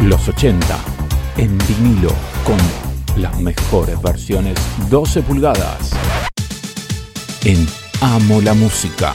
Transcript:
Los 80 en vinilo con las mejores versiones 12 pulgadas en Amo la Música.